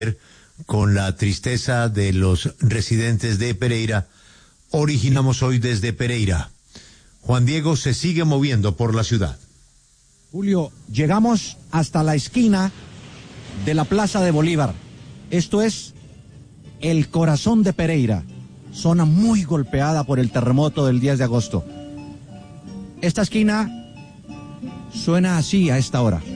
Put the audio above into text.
con la tristeza de los residentes de Pereira, originamos hoy desde Pereira. Juan Diego se sigue moviendo por la ciudad. Julio, llegamos hasta la esquina de la Plaza de Bolívar. Esto es el corazón de Pereira, zona muy golpeada por el terremoto del 10 de agosto. Esta esquina suena así a esta hora.